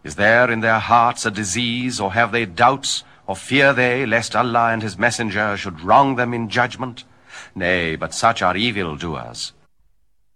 Is there in their hearts a disease, or have they doubts, or fear they, lest Allah and his messenger should wrong them in judgment? Nay, but such are evildoers.